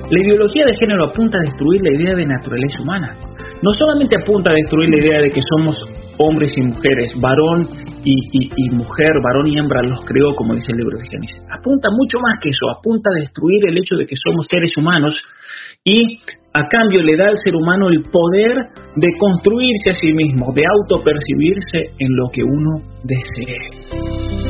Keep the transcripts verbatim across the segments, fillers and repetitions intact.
La ideología de género apunta a destruir la idea de naturaleza humana. No solamente apunta a destruir la idea de que somos hombres y mujeres, varón y, y, y mujer, varón y hembra los creó, como dice el libro de Génesis. Apunta mucho más que eso, apunta a destruir el hecho de que somos seres humanos y a cambio le da al ser humano el poder de construirse a sí mismo, de autopercibirse en lo que uno desee.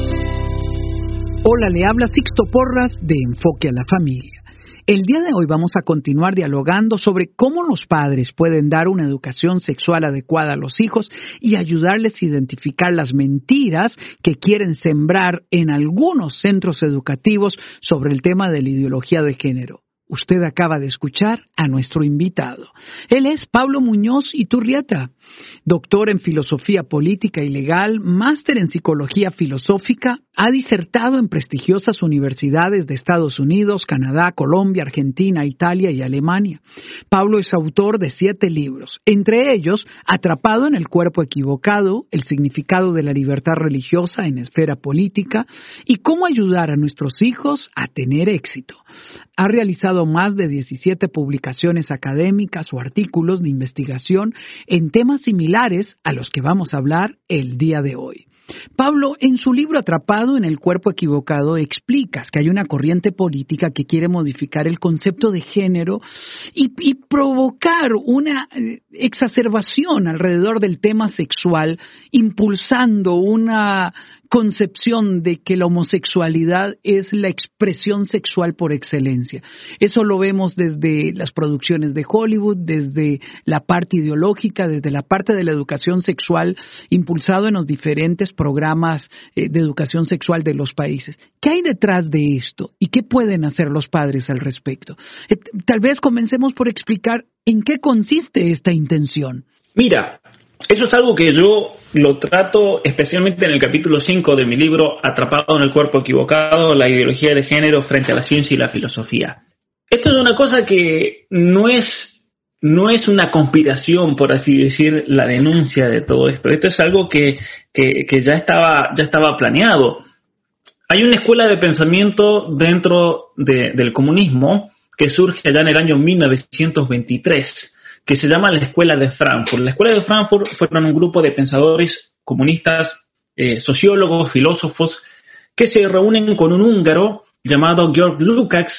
Hola, le habla Sixto Porras de Enfoque a la Familia. El día de hoy vamos a continuar dialogando sobre cómo los padres pueden dar una educación sexual adecuada a los hijos y ayudarles a identificar las mentiras que quieren sembrar en algunos centros educativos sobre el tema de la ideología de género. Usted acaba de escuchar a nuestro invitado. Él es Pablo Muñoz Iturrieta, doctor en Filosofía Política y Legal, máster en Psicología Filosófica, ha disertado en prestigiosas universidades de Estados Unidos, Canadá, Colombia, Argentina, Italia y Alemania. Pablo es autor de siete libros, entre ellos Atrapado en el cuerpo equivocado, El significado de la libertad religiosa en esfera política y Cómo ayudar a nuestros hijos a tener éxito. Ha realizado más de diecisiete publicaciones académicas o artículos de investigación en temas similares a los que vamos a hablar el día de hoy. Pablo, en su libro Atrapado en el cuerpo equivocado, explicas que hay una corriente política que quiere modificar el concepto de género y, y provocar una exacerbación alrededor del tema sexual, impulsando una concepción de que la homosexualidad es la expresión sexual por excelencia. Eso lo vemos desde las producciones de Hollywood, desde la parte ideológica, desde la parte de la educación sexual, impulsado en los diferentes programas eh, de educación sexual de los países. ¿Qué hay detrás de esto y qué pueden hacer los padres al respecto? Eh, tal vez comencemos por explicar en qué consiste esta intención. Mira, eso es algo que yo lo trato especialmente en el capítulo cinco de mi libro Atrapado en el cuerpo equivocado, la ideología de género frente a la ciencia y la filosofía. Esto es una cosa que no es, no es una conspiración, por así decir, la denuncia de todo esto. Esto es algo que, que, que ya estaba, ya estaba planeado. Hay una escuela de pensamiento dentro de, del comunismo que surge allá en el año mil novecientos veintitrés, que se llama la Escuela de Frankfurt. La Escuela de Frankfurt fueron un grupo de pensadores comunistas, eh, sociólogos, filósofos, que se reúnen con un húngaro llamado Georg Lukács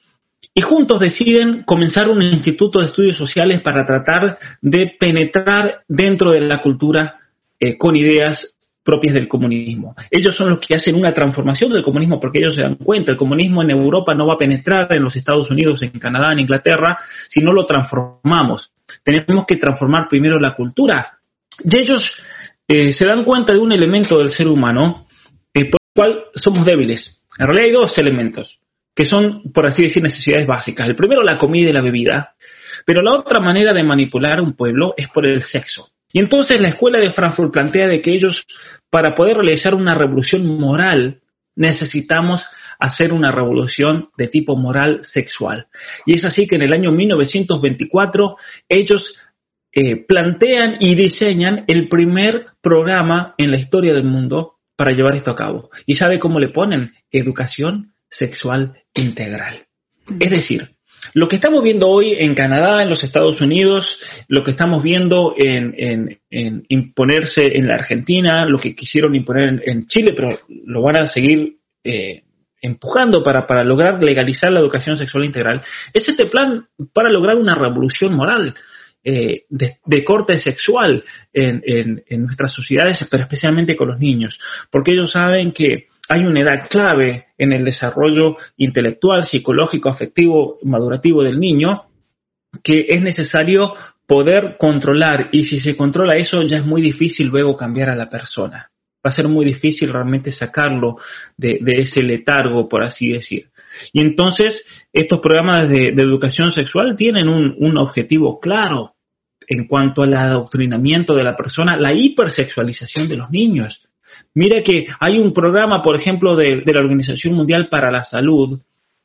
y juntos deciden comenzar un instituto de estudios sociales para tratar de penetrar dentro de la cultura eh, con ideas propias del comunismo. Ellos son los que hacen una transformación del comunismo porque ellos se dan cuenta, el comunismo en Europa no va a penetrar en los Estados Unidos, en Canadá, en Inglaterra, si no lo transformamos. Tenemos que transformar primero la cultura. Y ellos eh, se dan cuenta de un elemento del ser humano eh, por el cual somos débiles. En realidad hay dos elementos que son, por así decir, necesidades básicas. El primero, la comida y la bebida. Pero la otra manera de manipular a un pueblo es por el sexo. Y entonces la Escuela de Frankfurt plantea de que ellos, para poder realizar una revolución moral, necesitamos hacer una revolución de tipo moral sexual. Y es así que en el año mil novecientos veinticuatro ellos eh, plantean y diseñan el primer programa en la historia del mundo para llevar esto a cabo. ¿Y sabe cómo le ponen? Educación sexual integral. Es decir, lo que estamos viendo hoy en Canadá, en los Estados Unidos, lo que estamos viendo en, en, en imponerse en la Argentina, lo que quisieron imponer en, en Chile, pero lo van a seguir eh, empujando para, para lograr legalizar la educación sexual integral, es este plan para lograr una revolución moral eh, de, de corte sexual en, en, en nuestras sociedades, pero especialmente con los niños, porque ellos saben que hay una edad clave en el desarrollo intelectual, psicológico, afectivo, madurativo del niño, que es necesario poder controlar, y si se controla eso ya es muy difícil luego cambiar a la persona. Va a ser muy difícil realmente sacarlo de, de ese letargo, por así decir. Y entonces estos programas de, de educación sexual tienen un, un objetivo claro en cuanto al adoctrinamiento de la persona, la hipersexualización de los niños. Mira que hay un programa, por ejemplo, de, de la Organización Mundial para la Salud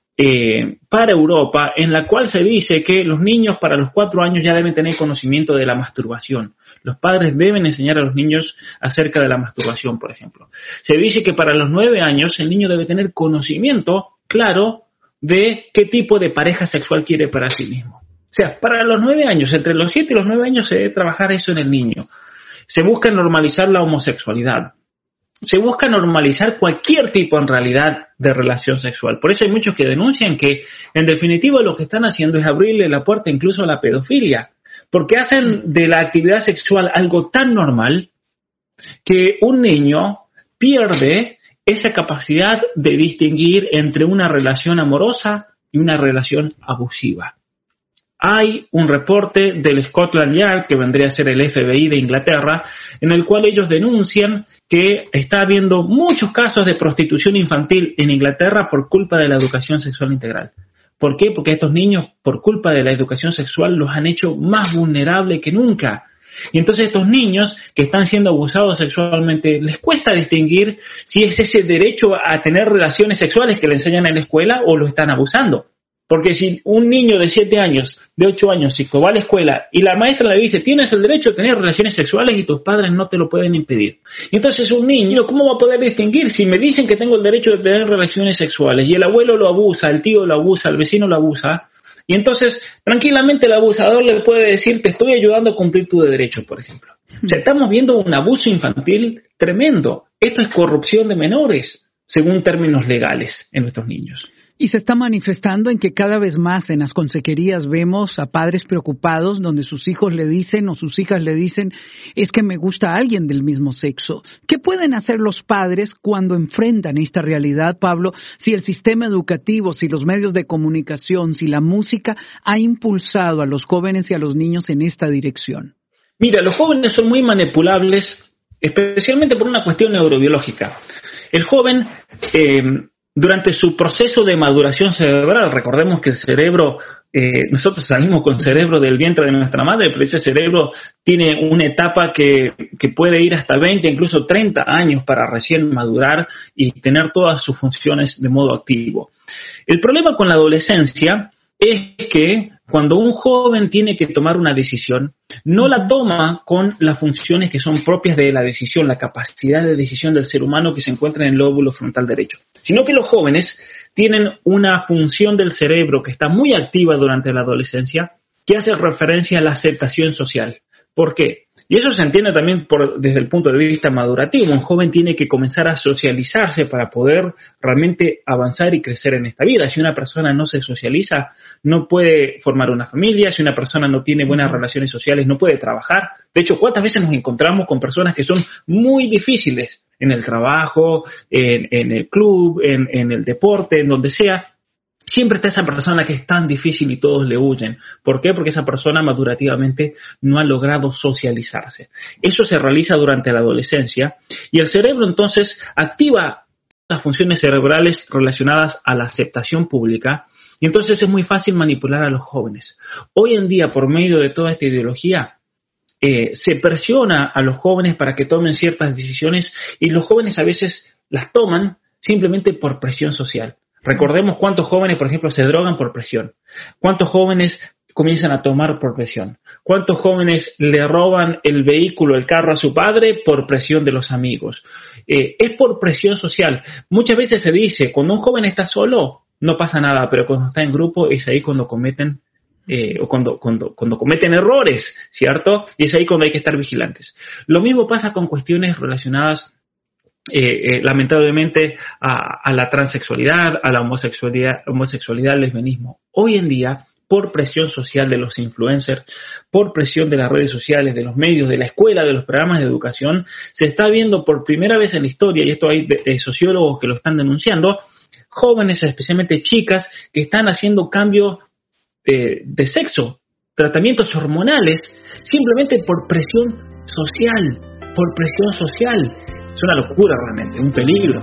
eh, para Europa, en la cual se dice que los niños para los cuatro años ya deben tener conocimiento de la masturbación. Los padres deben enseñar a los niños acerca de la masturbación, por ejemplo. Se dice que para los nueve años el niño debe tener conocimiento claro de qué tipo de pareja sexual quiere para sí mismo. O sea, para los nueve años, entre los siete y los nueve años se debe trabajar eso en el niño. Se busca normalizar la homosexualidad. Se busca normalizar cualquier tipo, en realidad, de relación sexual. Por eso hay muchos que denuncian que, en definitiva, lo que están haciendo es abrirle la puerta incluso a la pedofilia. Porque hacen de la actividad sexual algo tan normal que un niño pierde esa capacidad de distinguir entre una relación amorosa y una relación abusiva. Hay un reporte del Scotland Yard, que vendría a ser el F B I de Inglaterra, en el cual ellos denuncian que está habiendo muchos casos de prostitución infantil en Inglaterra por culpa de la educación sexual integral. ¿Por qué? Porque estos niños, por culpa de la educación sexual, los han hecho más vulnerables que nunca. Y entonces estos niños que están siendo abusados sexualmente, les cuesta distinguir si es ese derecho a tener relaciones sexuales que le enseñan en la escuela o lo están abusando. Porque si un niño de siete años, de ocho años, si va a la escuela y la maestra le dice, tienes el derecho a tener relaciones sexuales y tus padres no te lo pueden impedir. Y entonces un niño, ¿cómo va a poder distinguir si me dicen que tengo el derecho de tener relaciones sexuales y el abuelo lo abusa, el tío lo abusa, el vecino lo abusa? Y entonces, tranquilamente el abusador le puede decir, te estoy ayudando a cumplir tu derecho, por ejemplo. O sea, estamos viendo un abuso infantil tremendo. Esto es corrupción de menores, según términos legales, en nuestros niños. Y se está manifestando en que cada vez más en las consejerías vemos a padres preocupados donde sus hijos le dicen o sus hijas le dicen, es que me gusta alguien del mismo sexo. ¿Qué pueden hacer los padres cuando enfrentan esta realidad, Pablo, si el sistema educativo, si los medios de comunicación, si la música ha impulsado a los jóvenes y a los niños en esta dirección? Mira, los jóvenes son muy manipulables, especialmente por una cuestión neurobiológica. El joven... Eh, Durante su proceso de maduración cerebral, recordemos que el cerebro, eh, nosotros salimos con cerebro del vientre de nuestra madre, pero ese cerebro tiene una etapa que, que puede ir hasta veinte, incluso treinta años para recién madurar y tener todas sus funciones de modo activo. El problema con la adolescencia es que cuando un joven tiene que tomar una decisión, no la toma con las funciones que son propias de la decisión, la capacidad de decisión del ser humano que se encuentra en el lóbulo frontal derecho, sino que los jóvenes tienen una función del cerebro que está muy activa durante la adolescencia, que hace referencia a la aceptación social. ¿Por qué? Y eso se entiende también por, desde el punto de vista madurativo. Un joven tiene que comenzar a socializarse para poder realmente avanzar y crecer en esta vida. Si una persona no se socializa, no puede formar una familia. Si una persona no tiene buenas relaciones sociales, no puede trabajar. De hecho, ¿cuántas veces nos encontramos con personas que son muy difíciles en el trabajo, en, en el club, en, en el deporte, en donde sea? Siempre está esa persona que es tan difícil y todos le huyen. ¿Por qué? Porque esa persona madurativamente no ha logrado socializarse. Eso se realiza durante la adolescencia y el cerebro entonces activa las funciones cerebrales relacionadas a la aceptación pública y entonces es muy fácil manipular a los jóvenes. Hoy en día, por medio de toda esta ideología, eh, se presiona a los jóvenes para que tomen ciertas decisiones y los jóvenes a veces las toman simplemente por presión social. Recordemos cuántos jóvenes, por ejemplo, se drogan por presión. Cuántos jóvenes comienzan a tomar por presión. Cuántos jóvenes le roban el vehículo, el carro a su padre por presión de los amigos. Eh, es por presión social. Muchas veces se dice, cuando un joven está solo, no pasa nada, pero cuando está en grupo es ahí cuando cometen eh, o cuando, cuando, cuando cometen errores, ¿cierto? Y es ahí cuando hay que estar vigilantes. Lo mismo pasa con cuestiones relacionadas Eh, eh, lamentablemente a, a la transexualidad, a la homosexualidad, homosexualidad, al lesbianismo. Hoy en día, por presión social de los influencers, por presión de las redes sociales, de los medios, de la escuela, de los programas de educación, se está viendo por primera vez en la historia, y esto hay de, de sociólogos que lo están denunciando, jóvenes, especialmente chicas, que están haciendo cambios eh, de sexo, tratamientos hormonales, simplemente por presión social, por presión social. Es una locura realmente, un peligro.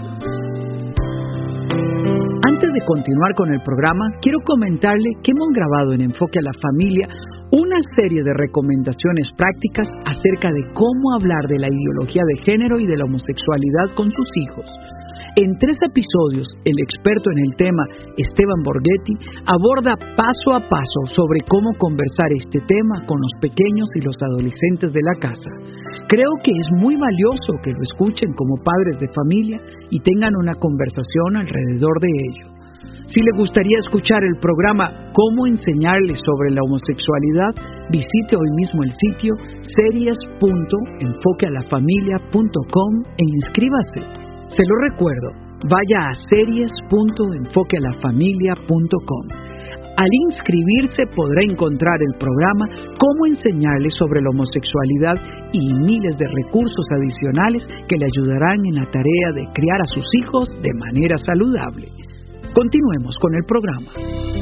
Antes de continuar con el programa, quiero comentarle que hemos grabado en Enfoque a la Familia una serie de recomendaciones prácticas acerca de cómo hablar de la ideología de género y de la homosexualidad con sus hijos. En tres episodios, el experto en el tema, Esteban Borghetti, aborda paso a paso sobre cómo conversar este tema con los pequeños y los adolescentes de la casa. Creo que es muy valioso que lo escuchen como padres de familia y tengan una conversación alrededor de ello. Si le gustaría escuchar el programa Cómo enseñarle sobre la homosexualidad, visite hoy mismo el sitio series punto enfoque a la familia punto com e inscríbase. Se lo recuerdo, vaya a series punto enfoque a la familia punto com. Al inscribirse podrá encontrar el programa Cómo enseñarle sobre la homosexualidad y miles de recursos adicionales que le ayudarán en la tarea de criar a sus hijos de manera saludable. Continuemos con el programa.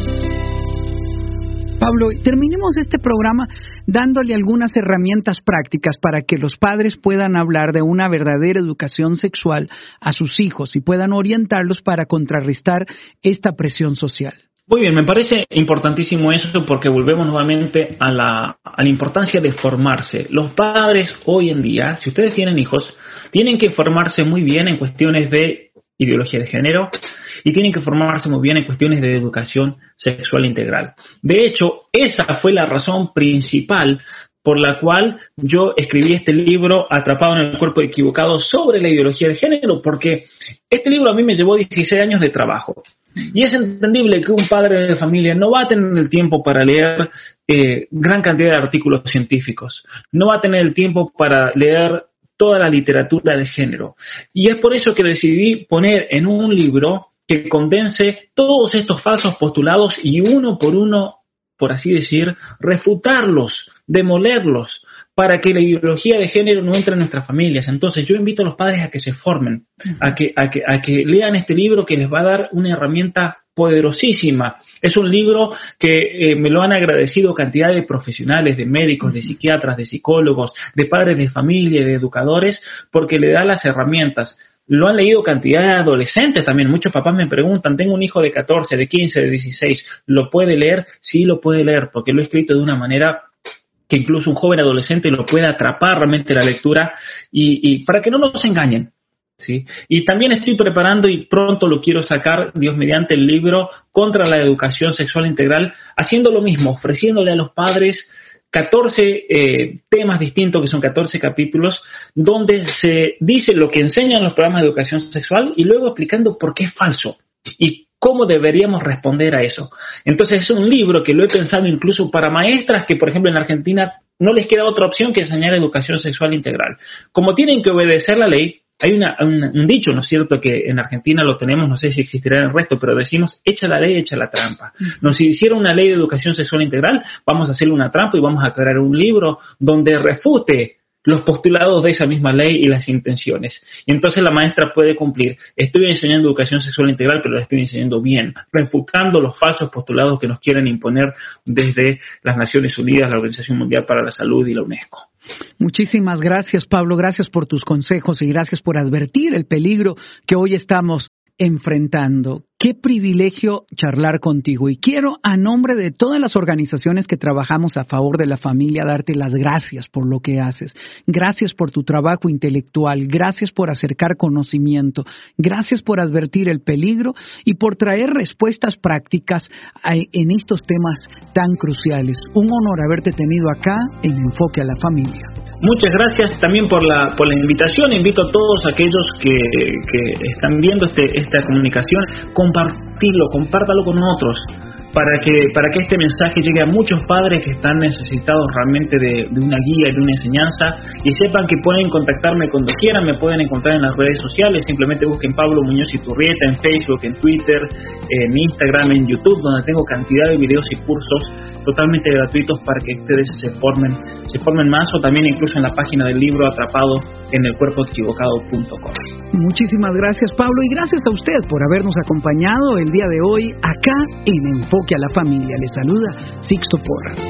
Pablo, terminemos este programa dándole algunas herramientas prácticas para que los padres puedan hablar de una verdadera educación sexual a sus hijos y puedan orientarlos para contrarrestar esta presión social. Muy bien, me parece importantísimo eso porque volvemos nuevamente a la, a la importancia de formarse. Los padres hoy en día, si ustedes tienen hijos, tienen que formarse muy bien en cuestiones de ideología de género y tienen que formarse muy bien en cuestiones de educación sexual integral. De hecho, esa fue la razón principal por la cual yo escribí este libro, Atrapado en el cuerpo equivocado, sobre la ideología de género, porque este libro a mí me llevó dieciséis años de trabajo. Y es entendible que un padre de familia no va a tener el tiempo para leer eh, gran cantidad de artículos científicos, no va a tener el tiempo para leer toda la literatura de género. Y es por eso que decidí poner en un libro que condense todos estos falsos postulados y uno por uno, por así decir, refutarlos, demolerlos, para que la ideología de género no entre en nuestras familias. Entonces yo invito a los padres a que se formen, a que, a que, a que lean este libro que les va a dar una herramienta poderosísima. Es un libro que eh, me lo han agradecido cantidad de profesionales, de médicos, de psiquiatras, de psicólogos, de padres de familia, de educadores, porque le da las herramientas. Lo han leído cantidad de adolescentes también. Muchos papás me preguntan, tengo un hijo de catorce, de quince, de dieciséis, ¿lo puede leer? Sí, lo puede leer, porque lo he escrito de una manera que incluso un joven adolescente lo pueda atrapar realmente la lectura y, y para que no nos engañen, ¿sí? Y también estoy preparando y pronto lo quiero sacar, Dios mediante, el libro Contra la Educación Sexual Integral, haciendo lo mismo, ofreciéndole a los padres catorce eh, temas distintos, que son catorce capítulos, donde se dice lo que enseñan los programas de educación sexual y luego explicando por qué es falso y cómo deberíamos responder a eso. Entonces es un libro que lo he pensado incluso para maestras que, por ejemplo, en Argentina no les queda otra opción que enseñar educación sexual integral. Como tienen que obedecer la ley, hay una, un, un dicho, ¿no es cierto?, que en Argentina lo tenemos, no sé si existirá en el resto, pero decimos, echa la ley, echa la trampa. Nos hicieron una ley de educación sexual integral, vamos a hacerle una trampa y vamos a crear un libro donde refute los postulados de esa misma ley y las intenciones. Y entonces la maestra puede cumplir. Estoy enseñando educación sexual integral, pero la estoy enseñando bien, refutando los falsos postulados que nos quieren imponer desde las Naciones Unidas, la Organización Mundial para la Salud y la UNESCO. Muchísimas gracias, Pablo. Gracias por tus consejos y gracias por advertir el peligro que hoy estamos enfrentando. Qué privilegio charlar contigo y quiero, a nombre de todas las organizaciones que trabajamos a favor de la familia, darte las gracias por lo que haces. Gracias por tu trabajo intelectual, gracias por acercar conocimiento, gracias por advertir el peligro y por traer respuestas prácticas en estos temas tan cruciales. Un honor haberte tenido acá en Enfoque a la Familia. Muchas gracias también por la por la invitación. Invito a todos aquellos que, que están viendo este, esta comunicación, compartirlo, compártalo con otros, para que para que este mensaje llegue a muchos padres que están necesitados realmente de, de una guía, de una enseñanza, y sepan que pueden contactarme cuando quieran. Me pueden encontrar en las redes sociales, simplemente busquen Pablo Muñoz Iturrieta en Facebook, en Twitter, en Instagram, en YouTube, donde tengo cantidad de videos y cursos totalmente gratuitos para que ustedes se formen, se formen más, o también incluso en la página del libro Atrapado en el cuerpo equivocado punto com. Muchísimas gracias, Pablo, y gracias a usted por habernos acompañado el día de hoy acá en Enfoque a la Familia. Les saluda Sixto Porras.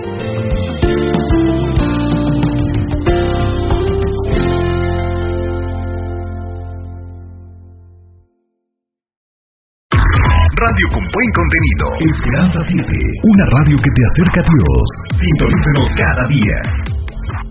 Radio con buen contenido. Esperanza siete. Una radio que te acerca a Dios. Sintonícenos cada día.